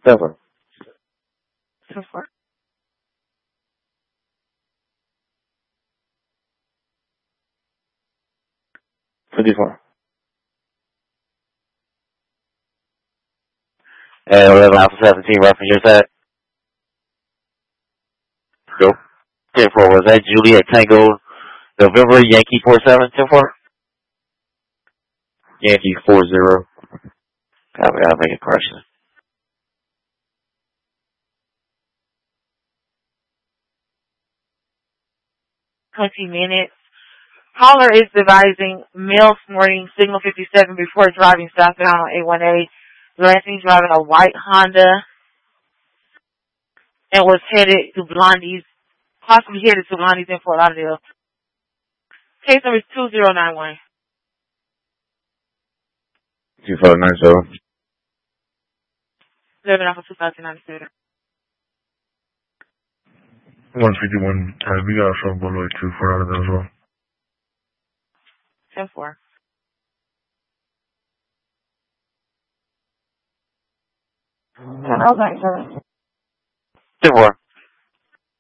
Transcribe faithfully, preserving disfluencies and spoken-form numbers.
ten four. ten four. fifty-four. And eleven Alpha seventeen, reference your set. Go. ten four, was that Juliet Tango November Yankee four seven, ten four? Yankee four zero. Copy, I'll make a correction. twenty minutes. Caller is devising male snorting signal fifty-seven before driving southbound on eight one eight. Lansing driving a white Honda and was headed to Blondie's, possibly headed to Blondie's in Fort Lauderdale. Case number is two zero nine one. two five nine seven. eleven Alpha two thousand ninety-seven. one fifty-one, uh, we got a phone all the way to Fort Lauderdale as well. ten four. ten four.